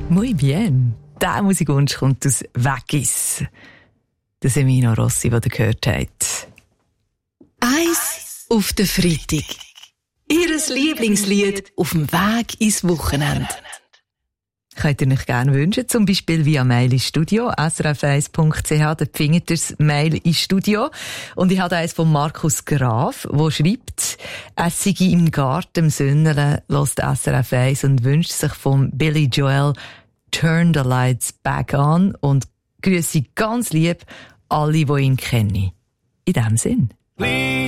Muy bien. Der Musikwunsch kommt aus Veggis. Der Semino Rossi, den ihr gehört habt. Eis auf den Freitag. Ihres Lieblingslied auf dem Weg ins Wochenende. Könnt ihr euch gerne wünschen, zum Beispiel via Mail ins Studio, srf1.ch, dort findet ihr das Mail ins Studio. Und ich habe eins von Markus Graf, der schreibt, er sei im Garten im Sünnelen, hört SRF 1 und wünscht sich von Billy Joel Turn the Lights Back On und grüße ganz lieb alle, die ihn kennen. In diesem Sinn.